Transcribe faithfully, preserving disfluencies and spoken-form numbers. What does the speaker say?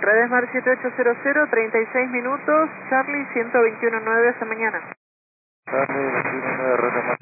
Redesmar siete ocho cero cero, treinta y seis minutos, Charlie ciento veintiuno nueve, hasta mañana. Charlie veintiuno nueve, Redesmar